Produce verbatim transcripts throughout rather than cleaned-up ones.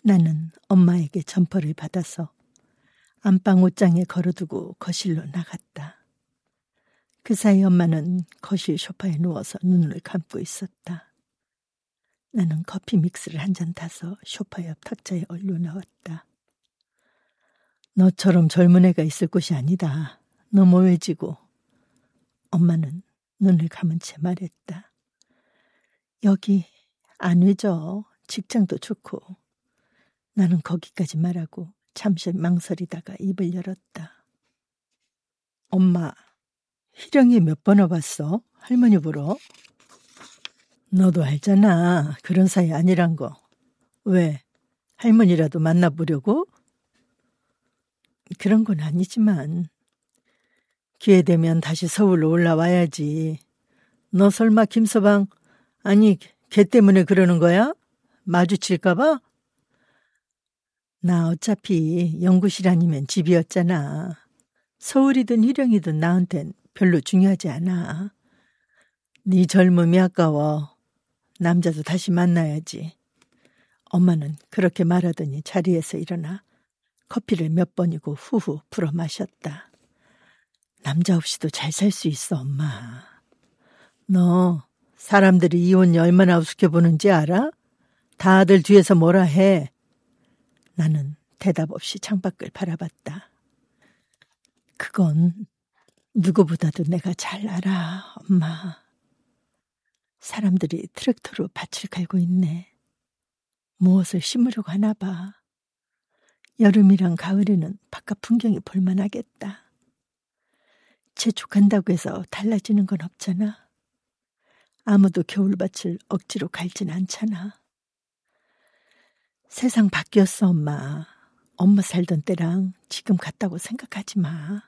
나는 엄마에게 점퍼를 받아서 안방 옷장에 걸어두고 거실로 나갔다. 그 사이 엄마는 거실 소파에 누워서 눈을 감고 있었다. 나는 커피 믹스를 한 잔 타서 소파 옆 탁자에 올려놓았다. 너처럼 젊은 애가 있을 곳이 아니다. 너무 외지고. 엄마는 눈을 감은 채 말했다. 여기 안 외져. 직장도 좋고. 나는 거기까지 말하고 잠시 망설이다가 입을 열었다. 엄마, 희령이 몇 번 와봤어? 할머니 보러? 너도 알잖아. 그런 사이 아니란 거. 왜? 할머니라도 만나보려고? 그런 건 아니지만 기회 되면 다시 서울로 올라와야지. 너 설마 김서방 아니 걔 때문에 그러는 거야? 마주칠까 봐? 나 어차피 연구실 아니면 집이었잖아. 서울이든 희령이든 나한텐 별로 중요하지 않아. 네 젊음이 아까워. 남자도 다시 만나야지. 엄마는 그렇게 말하더니 자리에서 일어나 커피를 몇 번이고 후후 불어 마셨다. 남자 없이도 잘 살 수 있어, 엄마. 너 사람들이 이혼이 얼마나 우습게 보는지 알아? 다들 뒤에서 뭐라 해. 나는 대답 없이 창밖을 바라봤다. 그건 누구보다도 내가 잘 알아, 엄마. 사람들이 트랙터로 밭을 갈고 있네. 무엇을 심으려고 하나 봐. 여름이랑 가을에는 바깥 풍경이 볼만하겠다. 재촉한다고 해서 달라지는 건 없잖아. 아무도 겨울밭을 억지로 갈진 않잖아. 세상 바뀌었어, 엄마. 엄마 살던 때랑 지금 같다고 생각하지 마.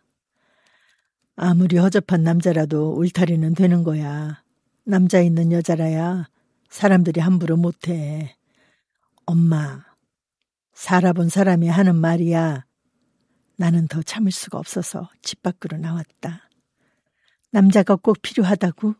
아무리 허접한 남자라도 울타리는 되는 거야. 남자 있는 여자라야 사람들이 함부로 못해. 엄마, 살아본 사람이 하는 말이야. 나는 더 참을 수가 없어서 집 밖으로 나왔다. 남자가 꼭 필요하다고?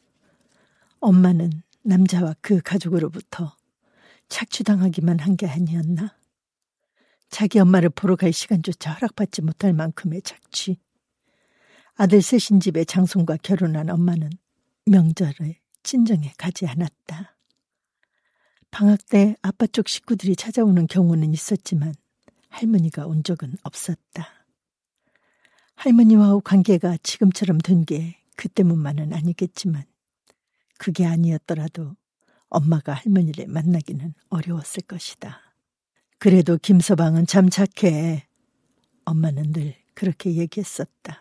엄마는 남자와 그 가족으로부터 착취당하기만 한 게 아니었나? 자기 엄마를 보러 갈 시간조차 허락받지 못할 만큼의 착취. 아들 셋인 집에 장손과 결혼한 엄마는 명절에 친정에 가지 않았다. 방학 때 아빠 쪽 식구들이 찾아오는 경우는 있었지만 할머니가 온 적은 없었다. 할머니와의 관계가 지금처럼 된 게 그 때문만은 아니겠지만 그게 아니었더라도 엄마가 할머니를 만나기는 어려웠을 것이다. 그래도 김서방은 참 착해. 엄마는 늘 그렇게 얘기했었다.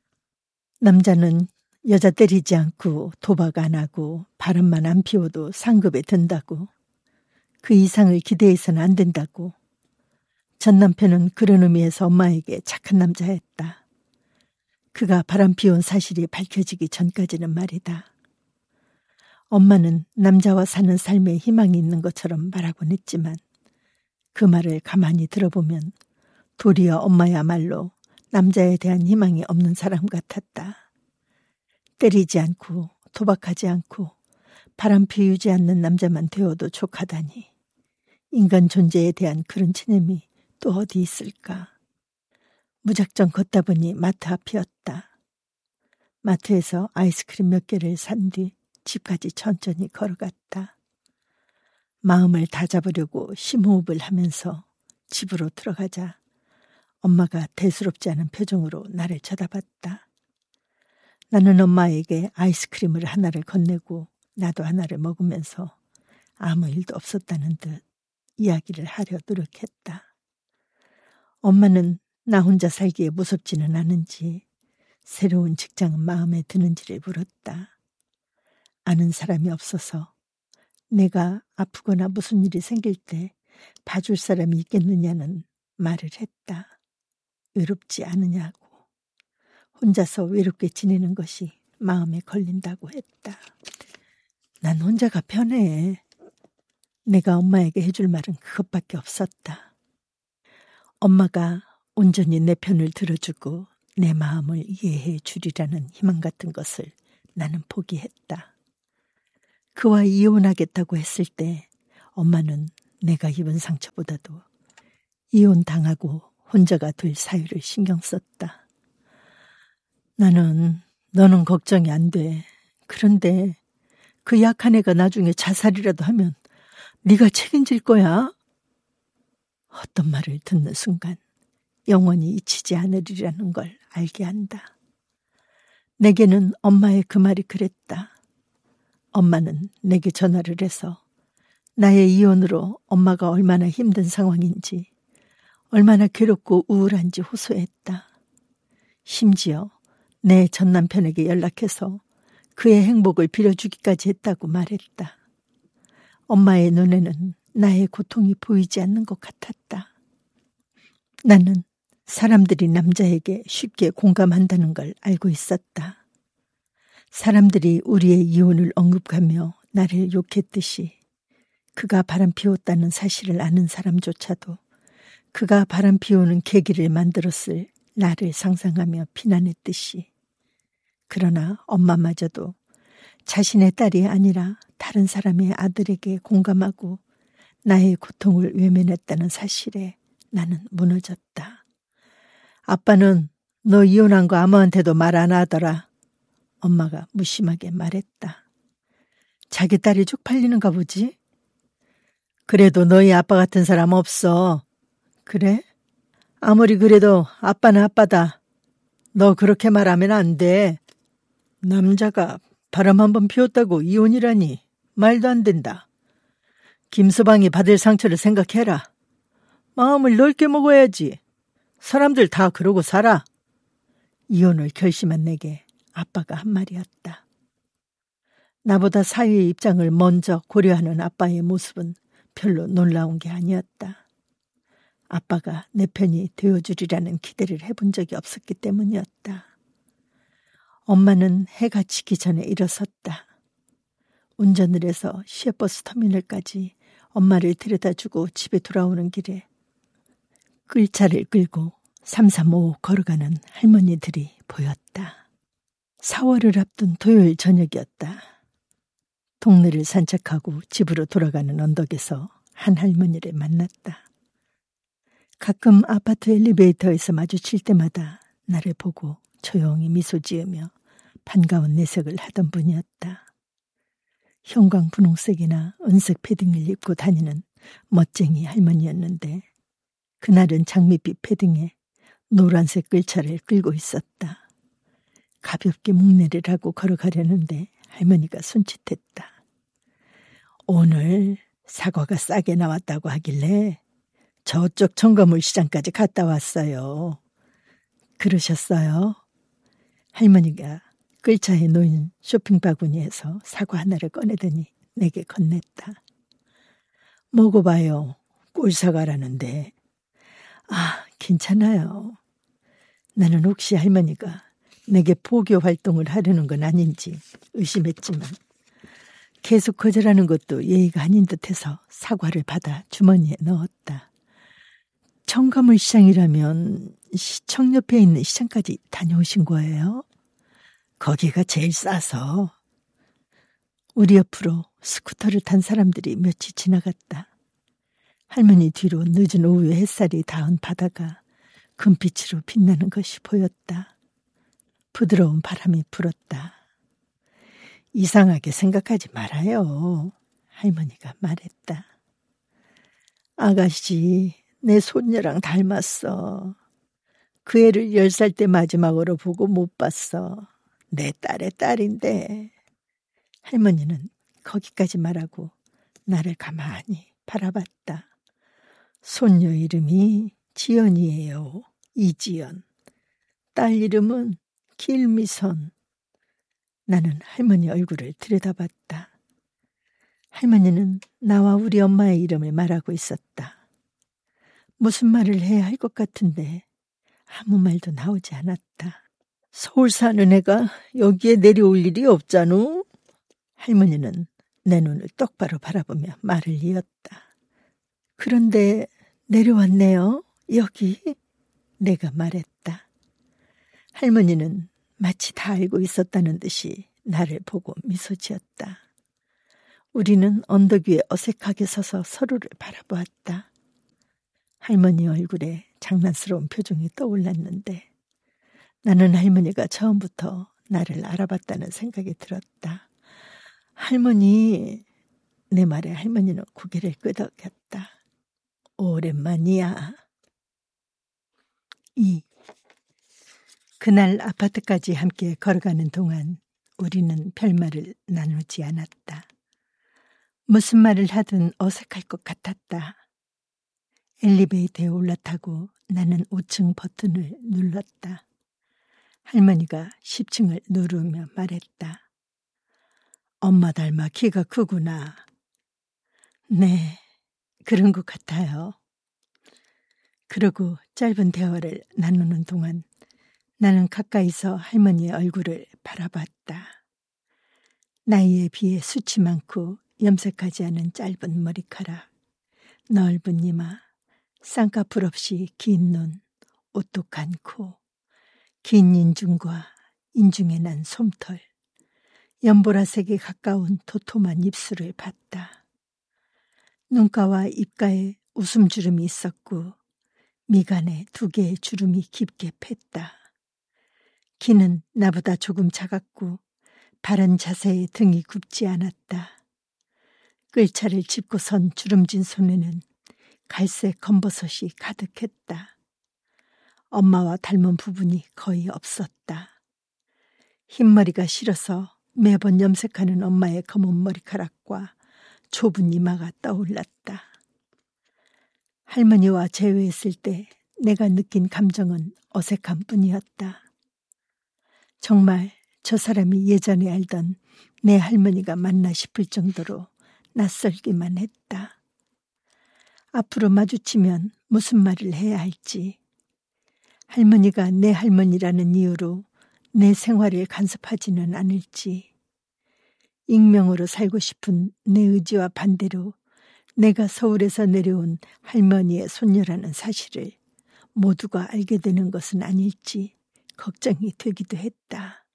남자는 여자 때리지 않고 도박 안 하고 바람만 안 피워도 상급에 든다고. 그 이상을 기대해서는 안 된다고. 전 남편은 그런 의미에서 엄마에게 착한 남자였다. 그가 바람 피운 사실이 밝혀지기 전까지는 말이다. 엄마는 남자와 사는 삶에 희망이 있는 것처럼 말하곤 했지만 그 말을 가만히 들어보면 도리어 엄마야말로 남자에 대한 희망이 없는 사람 같았다. 때리지 않고 도박하지 않고 바람 피우지 않는 남자만 되어도 족하다니. 인간 존재에 대한 그런 체념이 또 어디 있을까. 무작정 걷다 보니 마트 앞이었다. 마트에서 아이스크림 몇 개를 산 뒤 집까지 천천히 걸어갔다. 마음을 다잡으려고 심호흡을 하면서 집으로 들어가자 엄마가 대수롭지 않은 표정으로 나를 쳐다봤다. 나는 엄마에게 아이스크림을 하나를 건네고 나도 하나를 먹으면서 아무 일도 없었다는 듯 이야기를 하려 노력했다. 엄마는 나 혼자 살기에 무섭지는 않은지 새로운 직장은 마음에 드는지를 물었다. 아는 사람이 없어서 내가 아프거나 무슨 일이 생길 때 봐줄 사람이 있겠느냐는 말을 했다. 외롭지 않으냐고. 혼자서 외롭게 지내는 것이 마음에 걸린다고 했다. 난 혼자가 편해. 내가 엄마에게 해줄 말은 그것밖에 없었다. 엄마가 온전히 내 편을 들어주고 내 마음을 이해해 주리라는 희망 같은 것을 나는 포기했다. 그와 이혼하겠다고 했을 때 엄마는 내가 입은 상처보다도 이혼당하고 혼자가 될 사유를 신경 썼다. 나는 너는 걱정이 안 돼. 그런데 그 약한 애가 나중에 자살이라도 하면 네가 책임질 거야. 어떤 말을 듣는 순간 영원히 잊히지 않으리라는 걸 알게 한다. 내게는 엄마의 그 말이 그랬다. 엄마는 내게 전화를 해서 나의 이혼으로 엄마가 얼마나 힘든 상황인지, 얼마나 괴롭고 우울한지 호소했다. 심지어 내 전남편에게 연락해서 그의 행복을 빌어주기까지 했다고 말했다. 엄마의 눈에는 나의 고통이 보이지 않는 것 같았다. 나는 사람들이 남자에게 쉽게 공감한다는 걸 알고 있었다. 사람들이 우리의 이혼을 언급하며 나를 욕했듯이 그가 바람 피웠다는 사실을 아는 사람조차도 그가 바람 피우는 계기를 만들었을 나를 상상하며 비난했듯이, 그러나 엄마마저도 자신의 딸이 아니라 다른 사람의 아들에게 공감하고 나의 고통을 외면했다는 사실에 나는 무너졌다. 아빠는 너 이혼한 거 아무한테도 말 안 하더라. 엄마가 무심하게 말했다. 자기 딸이 쪽팔리는가 보지? 그래도 너희 아빠 같은 사람 없어. 그래? 아무리 그래도 아빠는 아빠다. 너 그렇게 말하면 안 돼. 남자가 바람 한번 피웠다고 이혼이라니 말도 안 된다. 김서방이 받을 상처를 생각해라. 마음을 넓게 먹어야지. 사람들 다 그러고 살아. 이혼을 결심한 내게 아빠가 한 말이었다. 나보다 사위의 입장을 먼저 고려하는 아빠의 모습은 별로 놀라운 게 아니었다. 아빠가 내 편이 되어주리라는 기대를 해본 적이 없었기 때문이었다. 엄마는 해가 지기 전에 일어섰다. 운전을 해서 시외버스 터미널까지 엄마를 데려다주고 집에 돌아오는 길에 끌차를 끌고 삼삼오오 걸어가는 할머니들이 보였다. 사월을 앞둔 토요일 저녁이었다. 동네를 산책하고 집으로 돌아가는 언덕에서 한 할머니를 만났다. 가끔 아파트 엘리베이터에서 마주칠 때마다 나를 보고 조용히 미소 지으며 반가운 내색을 하던 분이었다. 형광 분홍색이나 은색 패딩을 입고 다니는 멋쟁이 할머니였는데 그날은 장밋빛 패딩에 노란색 끌차를 끌고 있었다. 가볍게 묵내를 하고 걸어가려는데 할머니가 손짓했다. 오늘 사과가 싸게 나왔다고 하길래 저쪽 청가물 시장까지 갔다 왔어요. 그러셨어요? 할머니가 끌차에 놓인 쇼핑 바구니에서 사과 하나를 꺼내더니 내게 건넸다. 먹어봐요. 꿀사과라는데. 아, 괜찮아요. 나는 혹시 할머니가 내게 포교 활동을 하려는 건 아닌지 의심했지만 계속 거절하는 것도 예의가 아닌 듯해서 사과를 받아 주머니에 넣었다. 청가물 시장이라면 시청 옆에 있는 시장까지 다녀오신 거예요? 거기가 제일 싸서. 우리 옆으로 스쿠터를 탄 사람들이 며칠 지나갔다. 할머니 뒤로 늦은 오후에 햇살이 닿은 바다가 금빛으로 빛나는 것이 보였다. 부드러운 바람이 불었다. 이상하게 생각하지 말아요. 할머니가 말했다. 아가씨, 내 손녀랑 닮았어. 그 애를 열 살 때 마지막으로 보고 못 봤어. 내 딸의 딸인데. 할머니는 거기까지 말하고 나를 가만히 바라봤다. 손녀 이름이 지연이에요. 이지연. 딸 이름은 길미선. 나는 할머니 얼굴을 들여다봤다. 할머니는 나와 우리 엄마의 이름을 말하고 있었다. 무슨 말을 해야 할 것 같은데 아무 말도 나오지 않았다. 서울 사는 애가 여기에 내려올 일이 없잖아. 할머니는 내 눈을 똑바로 바라보며 말을 이었다. 그런데 내려왔네요. 여기. 내가 말했다. 할머니는 마치 다 알고 있었다는 듯이 나를 보고 미소 지었다. 우리는 언덕 위에 어색하게 서서 서로를 바라보았다. 할머니 얼굴에 장난스러운 표정이 떠올랐는데 나는 할머니가 처음부터 나를 알아봤다는 생각이 들었다. 할머니, 내 말에 할머니는 고개를 끄덕였다. 오랜만이야. 이 그날 아파트까지 함께 걸어가는 동안 우리는 별말을 나누지 않았다. 무슨 말을 하든 어색할 것 같았다. 엘리베이터에 올라타고 나는 오 층 버튼을 눌렀다. 할머니가 십 층을 누르며 말했다. 엄마 닮아 키가 크구나. 네, 그런 것 같아요. 그러고 짧은 대화를 나누는 동안 나는 가까이서 할머니의 얼굴을 바라봤다. 나이에 비해 숱이 많고 염색하지 않은 짧은 머리카락, 넓은 이마, 쌍꺼풀 없이 긴 눈, 오똑한 코, 긴 인중과 인중에 난 솜털, 연보라색에 가까운 도톰한 입술을 봤다. 눈가와 입가에 웃음주름이 있었고 미간에 두 개의 주름이 깊게 팼다. 키는 나보다 조금 작았고 바른 자세에 등이 굽지 않았다. 끌차를 짚고 선 주름진 손에는 갈색 검버섯이 가득했다. 엄마와 닮은 부분이 거의 없었다. 흰머리가 싫어서 매번 염색하는 엄마의 검은 머리카락과 좁은 이마가 떠올랐다. 할머니와 재회했을 때 내가 느낀 감정은 어색함 뿐이었다. 정말 저 사람이 예전에 알던 내 할머니가 맞나 싶을 정도로 낯설기만 했다. 앞으로 마주치면 무슨 말을 해야 할지, 할머니가 내 할머니라는 이유로 내 생활을 간섭하지는 않을지, 익명으로 살고 싶은 내 의지와 반대로 내가 서울에서 내려온 할머니의 손녀라는 사실을 모두가 알게 되는 것은 아닐지 걱정이 되기도 했다.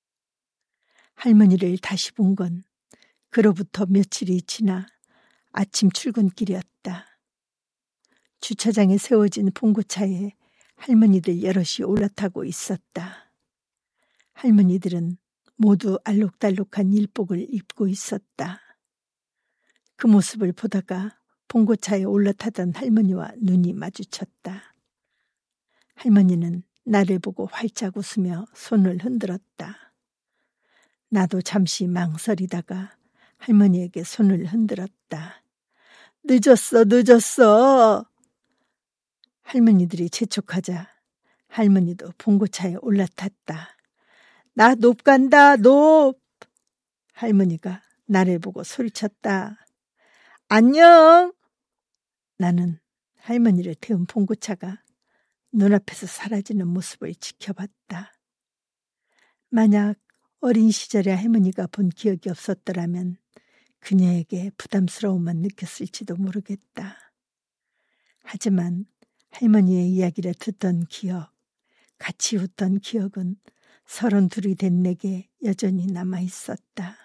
할머니를 다시 본 건 그로부터 며칠이 지나 아침 출근길이었다. 주차장에 세워진 봉고차에 할머니들 여럿이 올라타고 있었다. 할머니들은 모두 알록달록한 일복을 입고 있었다. 그 모습을 보다가 봉고차에 올라타던 할머니와 눈이 마주쳤다. 할머니는 나를 보고 활짝 웃으며 손을 흔들었다. 나도 잠시 망설이다가 할머니에게 손을 흔들었다. 늦었어, 늦었어. 할머니들이 재촉하자 할머니도 봉고차에 올라탔다. 나 높 간다, 높. 할머니가 나를 보고 소리쳤다. 안녕. 나는 할머니를 태운 봉고차가 눈앞에서 사라지는 모습을 지켜봤다. 만약 어린 시절에 할머니가 본 기억이 없었더라면 그녀에게 부담스러움만 느꼈을지도 모르겠다. 하지만 할머니의 이야기를 듣던 기억, 같이 웃던 기억은 서른둘이 된 내게 여전히 남아있었다.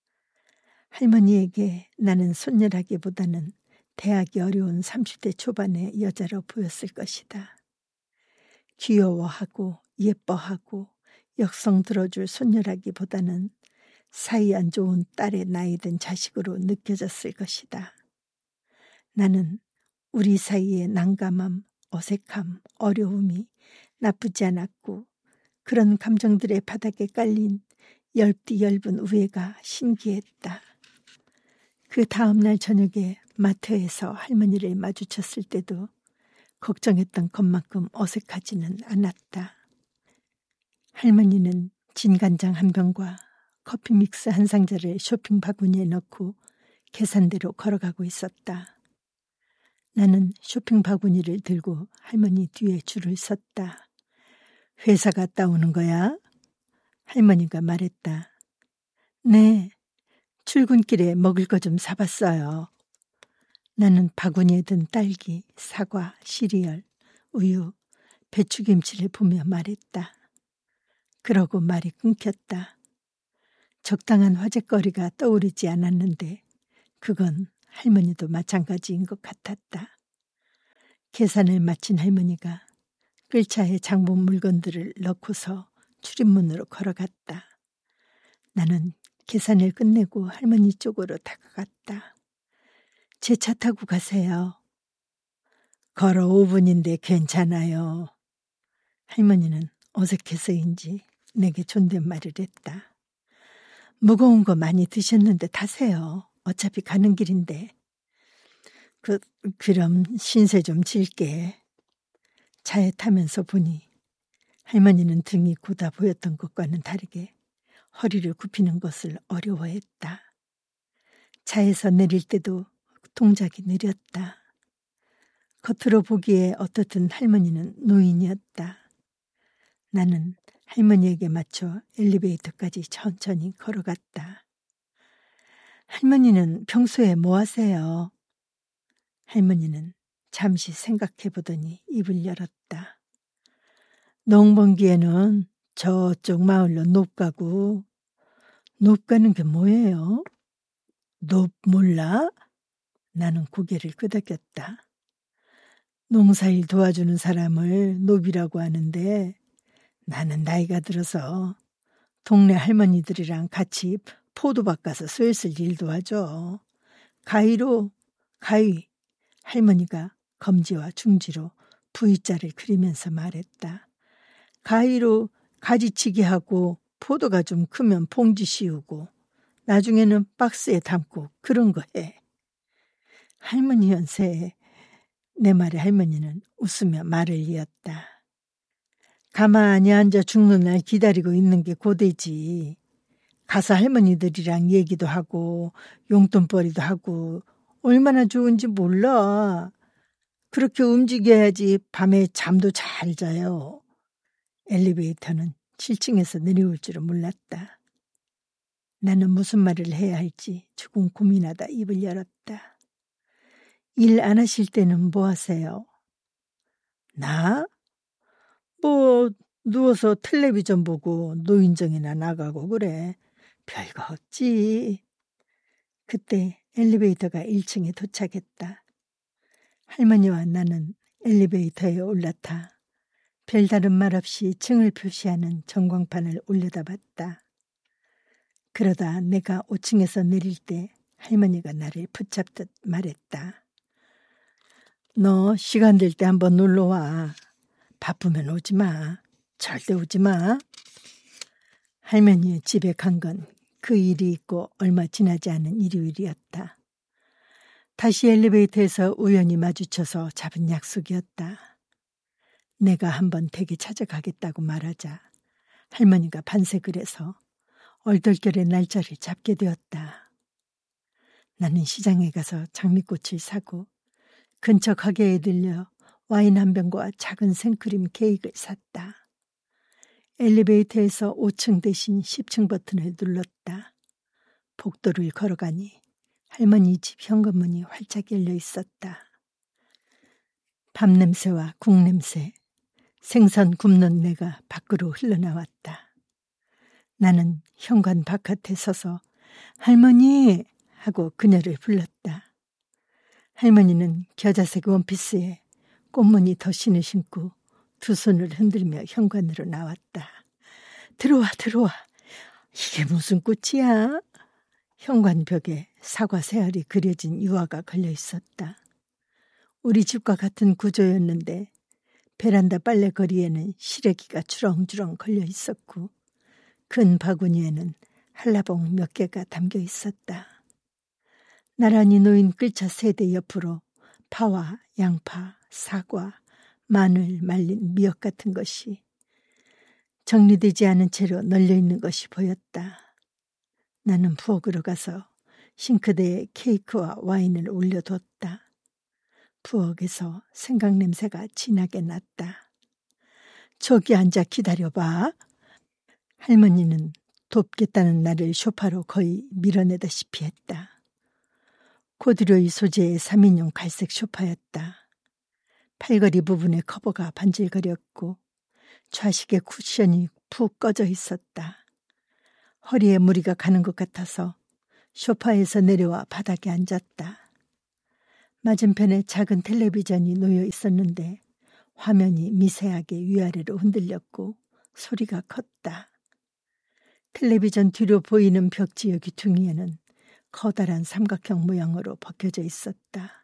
할머니에게 나는 손녀라기보다는 대하기 어려운 삼십 대 초반의 여자로 보였을 것이다. 귀여워하고 예뻐하고 역성 들어줄 손녀라기보다는 사이 안 좋은 딸의 나이든 자식으로 느껴졌을 것이다. 나는 우리 사이의 난감함, 어색함, 어려움이 나쁘지 않았고 그런 감정들의 바닥에 깔린 엷디 엷은 우애가 신기했다. 그 다음날 저녁에 마트에서 할머니를 마주쳤을 때도 걱정했던 것만큼 어색하지는 않았다. 할머니는 진간장 한 병과 커피 믹스 한 상자를 쇼핑 바구니에 넣고 계산대로 걸어가고 있었다. 나는 쇼핑 바구니를 들고 할머니 뒤에 줄을 섰다. 회사 갔다 오는 거야? 할머니가 말했다. 네, 출근길에 먹을 거 좀 사봤어요. 나는 바구니에 든 딸기, 사과, 시리얼, 우유, 배추김치를 보며 말했다. 그러고 말이 끊겼다. 적당한 화제거리가 떠오르지 않았는데 그건 할머니도 마찬가지인 것 같았다. 계산을 마친 할머니가 끌차에 장본 물건들을 넣고서 출입문으로 걸어갔다. 나는 계산을 끝내고 할머니 쪽으로 다가갔다. 제 차 타고 가세요. 걸어 오 분인데 괜찮아요. 할머니는 어색해서인지 내게 존댓말을 했다. 무거운 거 많이 드셨는데 타세요. 어차피 가는 길인데. 그, 그럼 신세 좀 질게. 차에 타면서 보니 할머니는 등이 고다 보였던 것과는 다르게 허리를 굽히는 것을 어려워했다. 차에서 내릴 때도 동작이 느렸다. 겉으로 보기에 어떻든 할머니는 노인이었다. 나는 할머니에게 맞춰 엘리베이터까지 천천히 걸어갔다. 할머니는 평소에 뭐 하세요? 할머니는 잠시 생각해보더니 입을 열었다. 농번기에는 저쪽 마을로 높 가고. 높 가는 게 뭐예요? 높 몰라? 나는 고개를 끄덕였다. 농사일 도와주는 사람을 높이라고 하는데 나는 나이가 들어서 동네 할머니들이랑 같이 포도밭 가서 슬슬 일도 하죠. 가위로, 가위. 할머니가 검지와 중지로 V자를 그리면서 말했다. 가위로 가지치기 하고 포도가 좀 크면 봉지 씌우고 나중에는 박스에 담고 그런 거 해. 할머니 연세에 내 말에 할머니는 웃으며 말을 이었다. 가만히 앉아 죽는 날 기다리고 있는 게 고되지. 가서 할머니들이랑 얘기도 하고 용돈벌이도 하고 얼마나 좋은지 몰라. 그렇게 움직여야지 밤에 잠도 잘 자요. 엘리베이터는 칠 층에서 내려올 줄은 몰랐다. 나는 무슨 말을 해야 할지 조금 고민하다 입을 열었다. 일 안 하실 때는 뭐 하세요? 나? 뭐 누워서 텔레비전 보고 노인정이나 나가고 그래. 별거 없지. 그때 엘리베이터가 일 층에 도착했다. 할머니와 나는 엘리베이터에 올라타 별다른 말 없이 층을 표시하는 전광판을 올려다봤다. 그러다 내가 오 층에서 내릴 때 할머니가 나를 붙잡듯 말했다. 너 시간 될 때 한번 놀러와. 바쁘면 오지 마. 절대 오지 마. 할머니의 집에 간 건 그 일이 있고 얼마 지나지 않은 일요일이었다. 다시 엘리베이터에서 우연히 마주쳐서 잡은 약속이었다. 내가 한번 댁에 찾아가겠다고 말하자 할머니가 반색을 해서 얼떨결에 날짜를 잡게 되었다. 나는 시장에 가서 장미꽃을 사고 근처 가게에 들려 와인 한 병과 작은 생크림 케이크를 샀다. 엘리베이터에서 오 층 대신 십 층 버튼을 눌렀다. 복도를 걸어가니 할머니 집 현관문이 활짝 열려 있었다. 밥 냄새와 국 냄새, 생선 굽는 내가 밖으로 흘러나왔다. 나는 현관 바깥에 서서 할머니 하고 그녀를 불렀다. 할머니는 겨자색 원피스에 꽃무늬 덧신을 신고 두 손을 흔들며 현관으로 나왔다. 들어와 들어와. 이게 무슨 꽃이야? 현관 벽에 사과 새알이 그려진 유화가 걸려 있었다. 우리 집과 같은 구조였는데 베란다 빨래거리에는 시래기가 주렁주렁 걸려 있었고 큰 바구니에는 한라봉 몇 개가 담겨 있었다. 나란히 놓인 끌차 세대 옆으로 파와 양파, 사과, 마늘, 말린 미역 같은 것이 정리되지 않은 채로 널려있는 것이 보였다. 나는 부엌으로 가서 싱크대에 케이크와 와인을 올려뒀다. 부엌에서 생강 냄새가 진하게 났다. 저기 앉아 기다려봐. 할머니는 돕겠다는 나를 소파로 거의 밀어내다시피 했다. 코듀로이 소재의 삼 인용 갈색 소파였다. 팔걸이 부분에 커버가 반질거렸고 좌식의 쿠션이 푹 꺼져 있었다. 허리에 무리가 가는 것 같아서 소파에서 내려와 바닥에 앉았다. 맞은편에 작은 텔레비전이 놓여 있었는데 화면이 미세하게 위아래로 흔들렸고 소리가 컸다. 텔레비전 뒤로 보이는 벽지의 귀퉁이에는 커다란 삼각형 모양으로 벗겨져 있었다.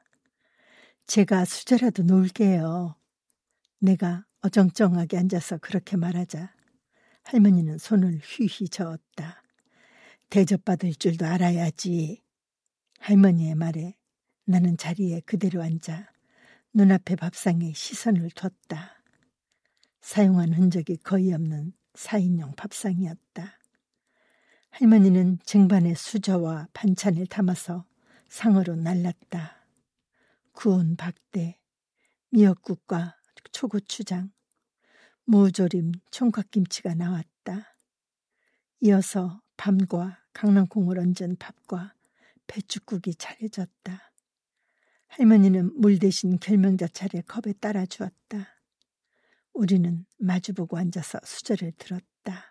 제가 수저라도 놓을게요. 내가 어정쩡하게 앉아서 그렇게 말하자 할머니는 손을 휘휘 저었다. 대접받을 줄도 알아야지. 할머니의 말에 나는 자리에 그대로 앉아 눈앞의 밥상에 시선을 뒀다. 사용한 흔적이 거의 없는 사인용 밥상이었다. 할머니는 쟁반에 수저와 반찬을 담아서 상으로 날랐다. 구운 박대, 미역국과 초고추장, 무조림, 총각김치가 나왔다. 이어서 밤과 강낭콩을 얹은 밥과 배춧국이 차려졌다. 할머니는 물 대신 결명자차를 컵에 따라 주었다. 우리는 마주보고 앉아서 수저를 들었다.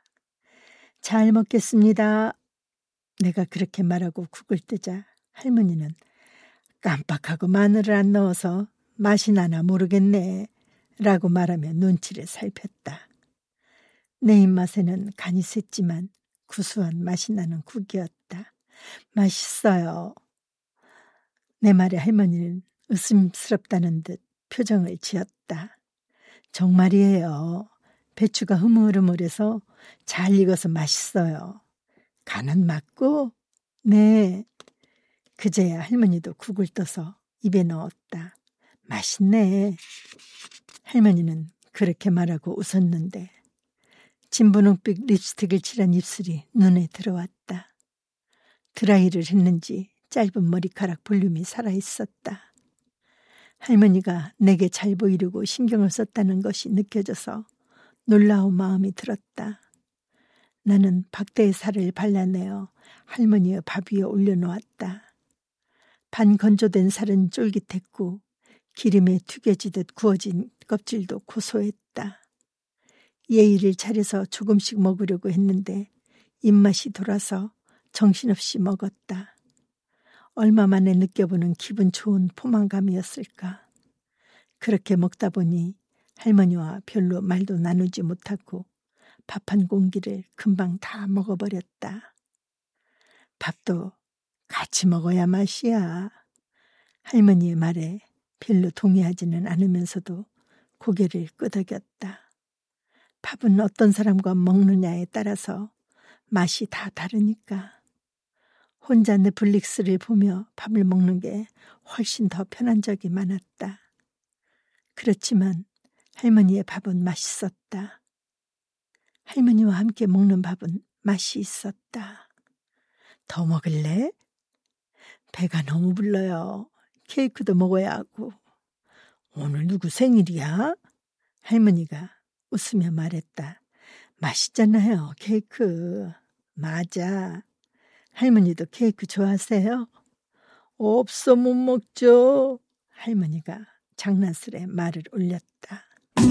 잘 먹겠습니다. 내가 그렇게 말하고 국을 뜨자 할머니는 깜빡하고 마늘을 안 넣어서 맛이 나나 모르겠네 라고 말하며 눈치를 살폈다. 내 입맛에는 간이 셌지만 구수한 맛이 나는 국이었다. 맛있어요. 내 말에 할머니는 의심스럽다는 듯 표정을 지었다. 정말이에요. 배추가 흐물흐물해서 잘 익어서 맛있어요. 간은 맞고? 네. 그제야 할머니도 국을 떠서 입에 넣었다. 맛있네. 할머니는 그렇게 말하고 웃었는데 진분홍빛 립스틱을 칠한 입술이 눈에 들어왔다. 드라이를 했는지 짧은 머리카락 볼륨이 살아있었다. 할머니가 내게 잘 보이려고 신경을 썼다는 것이 느껴져서 놀라운 마음이 들었다. 나는 박대의 살을 발라내어 할머니의 밥 위에 올려놓았다. 반 건조된 살은 쫄깃했고 기름에 튀겨지듯 구워진 껍질도 고소했다. 예의를 차려서 조금씩 먹으려고 했는데 입맛이 돌아서 정신없이 먹었다. 얼마 만에 느껴보는 기분 좋은 포만감이었을까. 그렇게 먹다 보니 할머니와 별로 말도 나누지 못하고 밥 한 공기를 금방 다 먹어버렸다. 밥도 같이 먹어야 맛이야. 할머니의 말에 별로 동의하지는 않으면서도 고개를 끄덕였다. 밥은 어떤 사람과 먹느냐에 따라서 맛이 다 다르니까. 혼자 넷플릭스를 보며 밥을 먹는 게 훨씬 더 편한 적이 많았다. 그렇지만 할머니의 밥은 맛있었다. 할머니와 함께 먹는 밥은 맛이 있었다. 더 먹을래? 배가 너무 불러요. 케이크도 먹어야 하고. 오늘 누구 생일이야? 할머니가 웃으며 말했다. 맛있잖아요, 케이크. 맞아. 할머니도 케이크 좋아하세요? 없어 못 먹죠. 할머니가 장난스레 말을 올렸다.